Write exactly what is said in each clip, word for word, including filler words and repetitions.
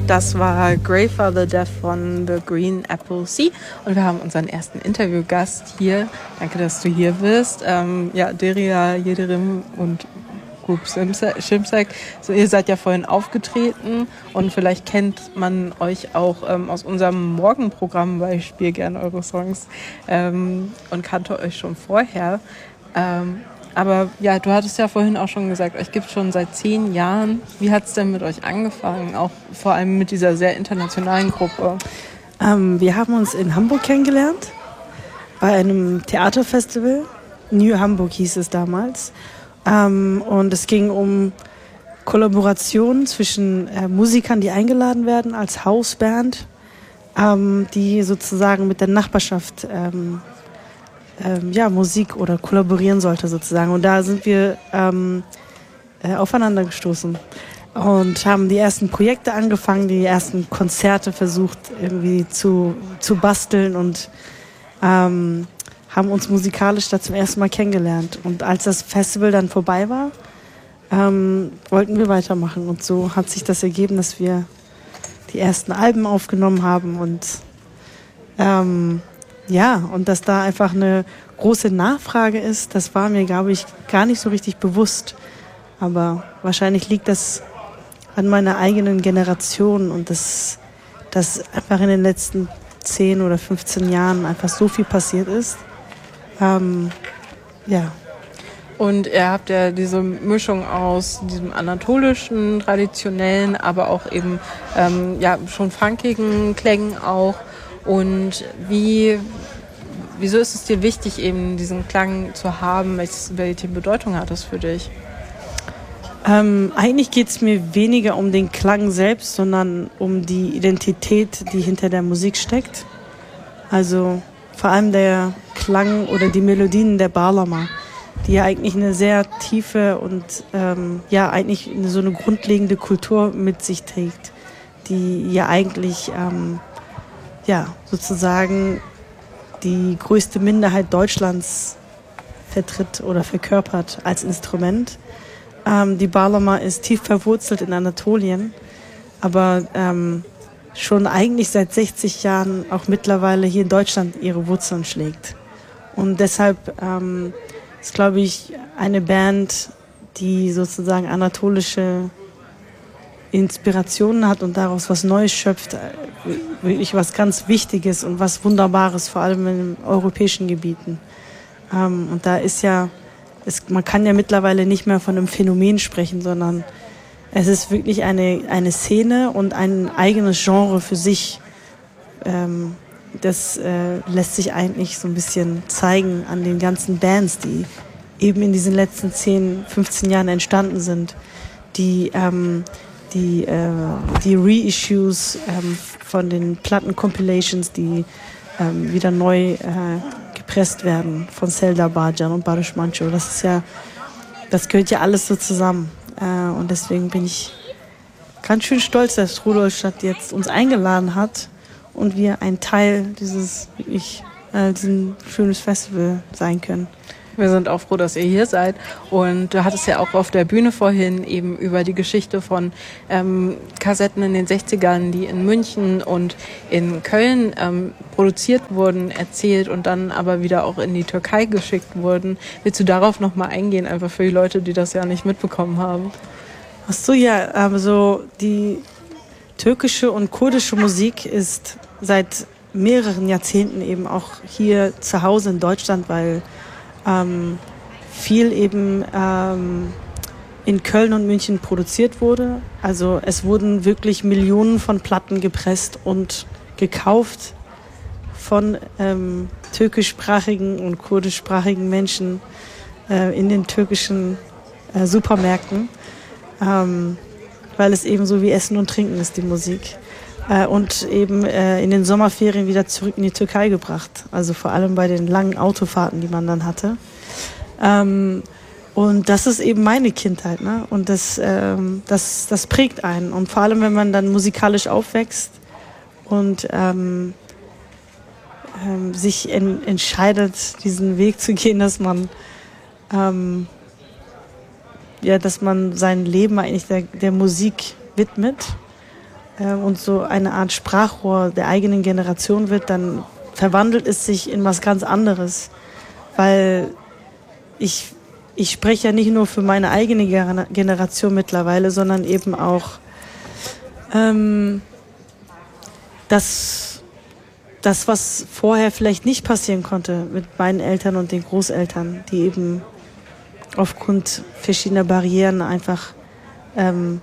Das war Greyfather Death von The Green Apple Sea und wir haben unseren ersten Interviewgast hier. Danke, dass du hier bist. Ähm, ja, Derya Yildirim und Group Shimshak. So, ihr seid ja vorhin aufgetreten und vielleicht kennt man euch auch ähm, aus unserem Morgenprogramm, weil ich spiele gerne eure Songs ähm, und kannte euch schon vorher. Ähm, Aber ja, du hattest ja vorhin auch schon gesagt, euch gibt es schon seit zehn Jahren. Wie hat es denn mit euch angefangen? Auch vor allem mit dieser sehr internationalen Gruppe. Ähm, wir haben uns in Hamburg kennengelernt, bei einem Theaterfestival. New Hamburg hieß es damals. Ähm, und es ging um Kollaboration zwischen äh, Musikern, die eingeladen werden als Hausband, ähm, die sozusagen mit der Nachbarschaft ähm, Ähm, ja, Musik oder kollaborieren sollte sozusagen. Und da sind wir ähm, äh, aufeinander gestoßen und haben die ersten Projekte angefangen, die ersten Konzerte versucht irgendwie zu, zu basteln und ähm, haben uns musikalisch da zum ersten Mal kennengelernt. Und als das Festival dann vorbei war, ähm, wollten wir weitermachen. Und so hat sich das ergeben, dass wir die ersten Alben aufgenommen haben und ähm, ja, und dass da einfach eine große Nachfrage ist, das war mir, glaube ich, gar nicht so richtig bewusst. Aber wahrscheinlich liegt das an meiner eigenen Generation und dass, dass einfach in den letzten zehn oder fünfzehn Jahren einfach so viel passiert ist. Ähm, ja. Und ihr habt ja diese Mischung aus diesem anatolischen, traditionellen, aber auch eben ähm, ja, schon funkigen Klängen auch. Und wie, wieso ist es dir wichtig, eben diesen Klang zu haben? Welche Bedeutung hat das für dich? Ähm, eigentlich geht es mir weniger um den Klang selbst, sondern um die Identität, die hinter der Musik steckt. Also vor allem der Klang oder die Melodien der Bağlama, die ja eigentlich eine sehr tiefe und ähm, ja eigentlich so eine grundlegende Kultur mit sich trägt, die ja eigentlich ähm, ja, sozusagen die größte Minderheit Deutschlands vertritt oder verkörpert als Instrument. Ähm, die Bağlama ist tief verwurzelt in Anatolien, aber ähm, schon eigentlich seit sechzig Jahren auch mittlerweile hier in Deutschland ihre Wurzeln schlägt. Und deshalb ähm, ist, glaube ich, eine Band, die sozusagen anatolische Inspirationen hat und daraus was Neues schöpft, wirklich was ganz Wichtiges und was Wunderbares, vor allem in den europäischen Gebieten. Ähm, und da ist ja, es, man kann ja mittlerweile nicht mehr von einem Phänomen sprechen, sondern es ist wirklich eine, eine Szene und ein eigenes Genre für sich. Ähm, das äh, lässt sich eigentlich so ein bisschen zeigen an den ganzen Bands, die eben in diesen letzten zehn, fünfzehn Jahren entstanden sind, die ähm, die, äh, die Reissues ähm, von den Platten-Compilations, die ähm, wieder neu äh, gepresst werden von Selda Bağcan und Barış Manço. Das ist ja, das gehört ja alles so zusammen. Äh, und deswegen bin ich ganz schön stolz, dass Rudolstadt jetzt uns eingeladen hat und wir ein Teil dieses wirklich äh, diesen schönes Festival sein können. Wir sind auch froh, dass ihr hier seid. Und du hattest ja auch auf der Bühne vorhin eben über die Geschichte von ähm, Kassetten in den sechzigern, die in München und in Köln ähm, produziert wurden, erzählt und dann aber wieder auch in die Türkei geschickt wurden. Willst du darauf nochmal eingehen, einfach für die Leute, die das ja nicht mitbekommen haben? Ach so, ja, also die türkische und kurdische Musik ist seit mehreren Jahrzehnten eben auch hier zu Hause in Deutschland, weil Ähm, viel eben ähm, in Köln und München produziert wurde. Also es wurden wirklich Millionen von Platten gepresst und gekauft von ähm, türkischsprachigen und kurdischsprachigen Menschen äh, in den türkischen äh, Supermärkten, ähm, weil es eben so wie Essen und Trinken ist, die Musik. Äh, und eben äh, in den Sommerferien wieder zurück in die Türkei gebracht. Also vor allem bei den langen Autofahrten, die man dann hatte. Ähm, und das ist eben meine Kindheit, ne? Und das, ähm, das, das prägt einen. Und vor allem, wenn man dann musikalisch aufwächst und ähm, ähm, sich en- entscheidet, diesen Weg zu gehen, dass man ähm, ja, dass man sein Leben eigentlich der, der Musik widmet. äh, und so eine Art Sprachrohr der eigenen Generation wird, dann verwandelt es sich in was ganz anderes. Weil ich, ich spreche ja nicht nur für meine eigene Generation mittlerweile, sondern eben auch ähm, das, das, was vorher vielleicht nicht passieren konnte mit meinen Eltern und den Großeltern, die eben aufgrund verschiedener Barrieren einfach, ähm,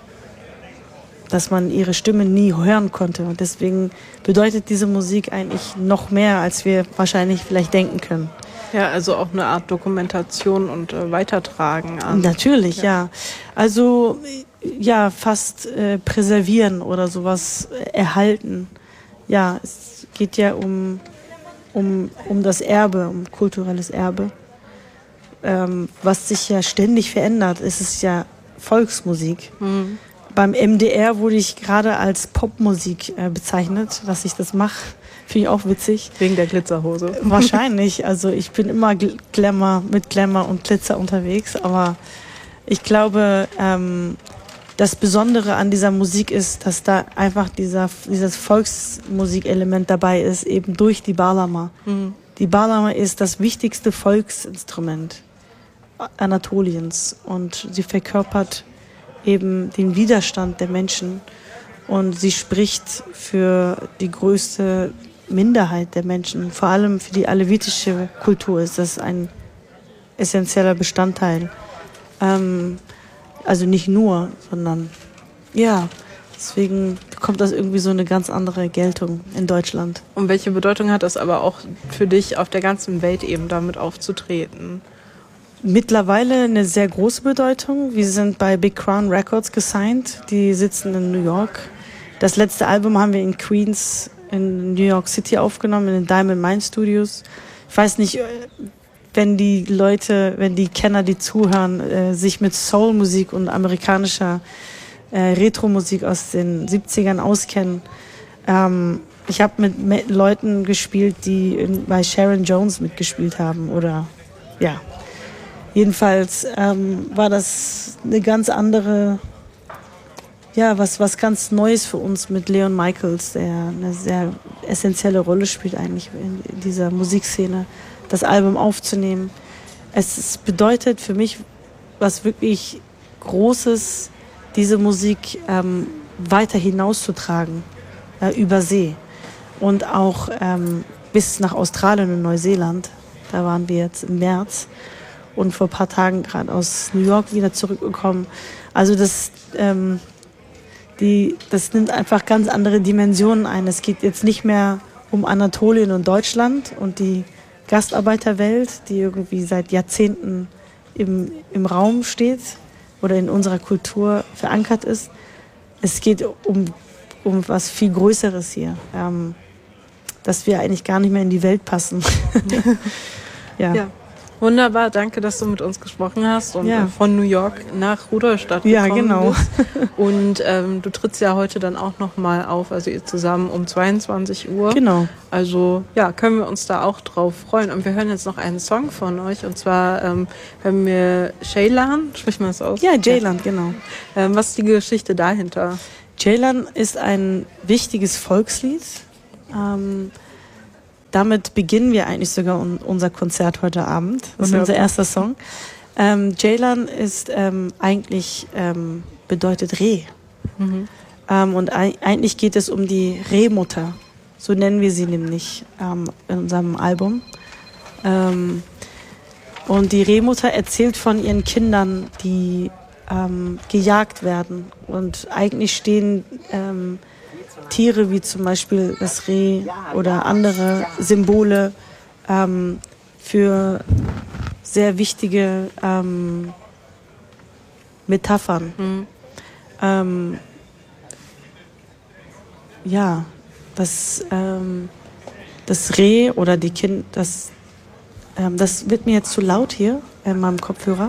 dass man ihre Stimme nie hören konnte. Und deswegen bedeutet diese Musik eigentlich noch mehr, als wir wahrscheinlich vielleicht denken können. Ja, also auch eine Art Dokumentation und äh, Weitertragen an. Natürlich, ja. ja. Also ja, fast äh, präservieren oder sowas äh, erhalten. Ja, es geht ja um, um, um das Erbe, um kulturelles Erbe, ähm, was sich ja ständig verändert. Es ist ja Volksmusik. Mhm. Beim M D R wurde ich gerade als Popmusik äh, bezeichnet, dass ich das mache. Finde ich auch witzig. Wegen der Glitzerhose. Wahrscheinlich. Also ich bin immer Glamour, mit Glamour und Glitzer unterwegs. Aber ich glaube, ähm, das Besondere an dieser Musik ist, dass da einfach dieser, dieses Volksmusikelement dabei ist, eben durch die Bağlama. Mhm. Die Bağlama ist das wichtigste Volksinstrument Anatoliens. Und sie verkörpert eben den Widerstand der Menschen. Und sie spricht für die größte Minderheit der Menschen, vor allem für die alevitische Kultur ist das ein essentieller Bestandteil. Ähm, also nicht nur, sondern ja, deswegen bekommt das irgendwie so eine ganz andere Geltung in Deutschland. Und welche Bedeutung hat das aber auch für dich, auf der ganzen Welt eben damit aufzutreten? Mittlerweile eine sehr große Bedeutung. Wir sind bei Big Crown Records gesigned, die sitzen in New York. Das letzte Album haben wir in Queens in New York City aufgenommen, in den Diamond Mine Studios. Ich weiß nicht, wenn die Leute, wenn die Kenner, die zuhören, äh, sich mit Soul-Musik und amerikanischer äh, Retro-Musik aus den siebzigern auskennen. Ähm, ich habe mit, mit Leuten gespielt, die in, bei Sharon Jones mitgespielt haben. Oder ja, jedenfalls ähm, war das eine ganz andere... Ja, was, was ganz Neues für uns mit Leon Michaels, der eine sehr essentielle Rolle spielt eigentlich in dieser Musikszene, das Album aufzunehmen. Es, es bedeutet für mich was wirklich Großes, diese Musik ähm, weiter hinauszutragen, äh, über See. Und auch ähm, bis nach Australien und Neuseeland. Da waren wir jetzt im März und vor ein paar Tagen gerade aus New York wieder zurückgekommen. Also das... Ähm, Die, das nimmt einfach ganz andere Dimensionen ein. Es geht jetzt nicht mehr um Anatolien und Deutschland und die Gastarbeiterwelt, die irgendwie seit Jahrzehnten im, im Raum steht oder in unserer Kultur verankert ist. Es geht um, um was viel Größeres hier, ähm, dass wir eigentlich gar nicht mehr in die Welt passen. ja. ja. Wunderbar, danke, dass du mit uns gesprochen hast und ja. von New York nach Rudolstadt gekommen ja, genau. bist. Und ähm, du trittst ja heute dann auch nochmal auf, also ihr zusammen um zweiundzwanzig Uhr. Genau. Also ja, können wir uns da auch drauf freuen. Und wir hören jetzt noch einen Song von euch und zwar ähm, hören wir Ceylan, spricht man das aus? Ja, Ceylan, ja. genau. Ähm, was ist die Geschichte dahinter? Ceylan ist ein wichtiges Volkslied. Ähm, Damit beginnen wir eigentlich sogar un- unser Konzert heute Abend. Das ist unser erster Song. Ähm, Ceylan ist ähm, eigentlich ähm, bedeutet Reh. Mhm. Ähm, und ei- eigentlich geht es um die Rehmutter. So nennen wir sie nämlich ähm, in unserem Album. Ähm, und die Rehmutter erzählt von ihren Kindern, die ähm, gejagt werden. Und eigentlich stehen ähm, Tiere wie zum Beispiel das Reh oder andere Symbole ähm, für sehr wichtige ähm, Metaphern. Mhm. Ähm, ja, das, ähm, das Reh oder die Kinder, das, ähm, das wird mir jetzt zu laut hier in meinem Kopfhörer.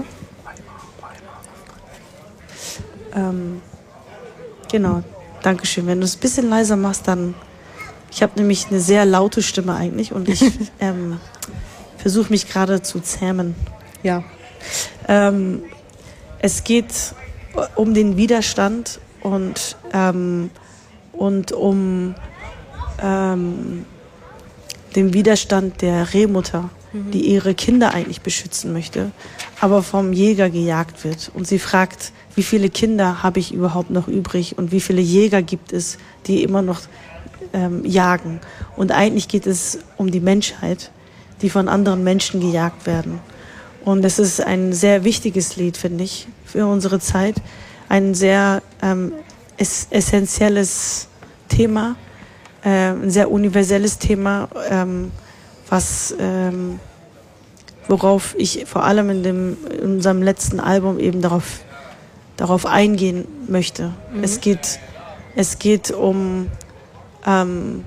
Ähm, genau. Dankeschön. Wenn du es ein bisschen leiser machst, dann... Ich habe nämlich eine sehr laute Stimme eigentlich und ich ähm, versuche mich gerade zu zähmen. Ja. Ähm, es geht um den Widerstand und ähm, und um ähm, den Widerstand der Rehmutter, mhm. die ihre Kinder eigentlich beschützen möchte, aber vom Jäger gejagt wird. Und sie fragt, wie viele Kinder habe ich überhaupt noch übrig und wie viele Jäger gibt es, die immer noch ähm, jagen. Und eigentlich geht es um die Menschheit, die von anderen Menschen gejagt werden. Und es ist ein sehr wichtiges Lied, finde ich, für unsere Zeit. Ein sehr ähm, es- essentielles Thema, äh, ein sehr universelles Thema, ähm, was, ähm, worauf ich vor allem in, dem, in unserem letzten Album eben darauf, darauf eingehen möchte. Mhm. Es geht, es geht um, ähm,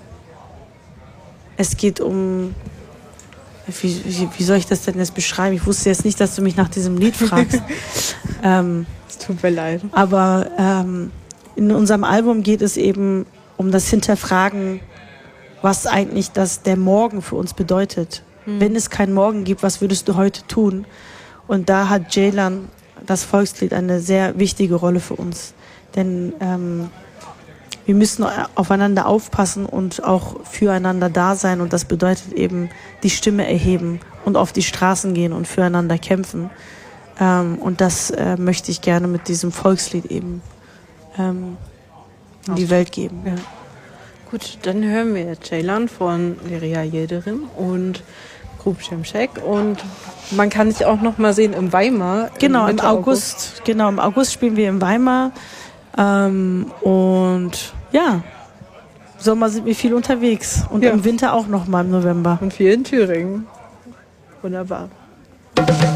es geht um, wie, wie, wie soll ich das denn jetzt beschreiben? Ich wusste jetzt nicht, dass du mich nach diesem Lied fragst. ähm, es tut mir leid. Aber ähm, in unserem Album geht es eben um das Hinterfragen, was eigentlich das der Morgen für uns bedeutet. Mhm. Wenn es keinen Morgen gibt, was würdest du heute tun? Und da hat Ceylan, das Volkslied, eine sehr wichtige Rolle für uns. Denn ähm, wir müssen aufeinander aufpassen und auch füreinander da sein. Und das bedeutet eben die Stimme erheben und auf die Straßen gehen und füreinander kämpfen. Ähm, und das äh, möchte ich gerne mit diesem Volkslied eben ähm, in die Welt geben. Ja. Gut, dann hören wir Ceylan von Deria Yildirim und Group Şimşek. Und man kann sich auch noch mal sehen im Weimar. Genau, im, im August. August. Genau, im August spielen wir im Weimar. Ähm, und ja, im Sommer sind wir viel unterwegs. Und ja. im Winter auch noch mal im November. Und viel in Thüringen. Wunderbar.